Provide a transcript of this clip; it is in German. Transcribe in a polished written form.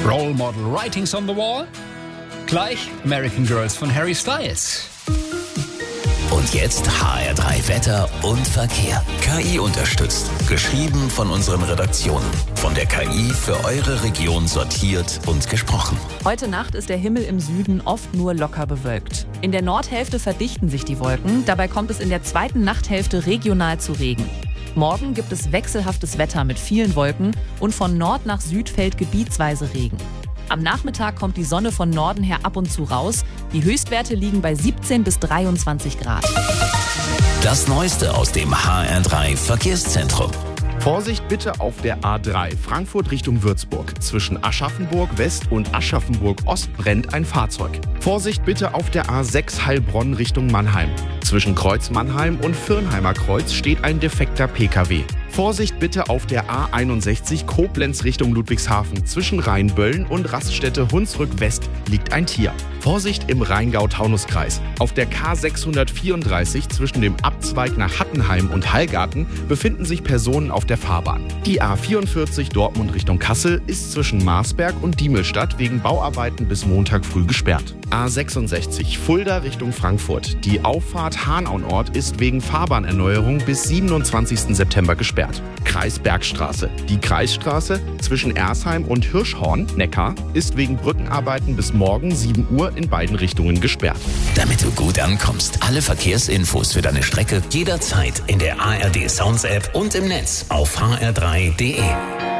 Role Model Writings on the Wall? Gleich American Girls von Harry Styles. Und jetzt HR3 Wetter und Verkehr. KI unterstützt. Geschrieben von unseren Redaktionen. Von der KI für eure Region sortiert und gesprochen. Heute Nacht ist der Himmel im Süden oft nur locker bewölkt. In der Nordhälfte verdichten sich die Wolken. Dabei kommt es in der zweiten Nachthälfte regional zu Regen. Morgen gibt es wechselhaftes Wetter mit vielen Wolken und von Nord nach Süd fällt gebietsweise Regen. Am Nachmittag kommt die Sonne von Norden her ab und zu raus. Die Höchstwerte liegen bei 17 bis 23 Grad. Das Neueste aus dem HR3 Verkehrszentrum. Vorsicht bitte auf der A3 Frankfurt Richtung Würzburg. Zwischen Aschaffenburg West und Aschaffenburg Ost brennt ein Fahrzeug. Vorsicht bitte auf der A6 Heilbronn Richtung Mannheim. Zwischen Kreuz Mannheim und Firnheimer Kreuz steht ein defekter PKW. Vorsicht bitte auf der A61 Koblenz Richtung Ludwigshafen. Zwischen Rheinböllen und Raststätte Hunsrück West liegt ein Tier. Vorsicht im Rheingau-Taunus-Kreis. Auf der K634 zwischen dem Abzweig nach Hattenheim und Hallgarten befinden sich Personen auf der Fahrbahn. Die A44 Dortmund Richtung Kassel ist zwischen Marsberg und Diemelstadt wegen Bauarbeiten bis Montag früh gesperrt. A66 Fulda Richtung Frankfurt. Die Auffahrt Hanau-Nord ist wegen Fahrbahnerneuerung bis 27. September gesperrt. Kreis Bergstraße. Die Kreisstraße zwischen Ersheim und Hirschhorn, Neckar, ist wegen Brückenarbeiten bis morgen 7 Uhr in beiden Richtungen gesperrt. Damit du gut ankommst, alle Verkehrsinfos für deine Strecke jederzeit in der ARD Sounds App und im Netz auf hr3.de.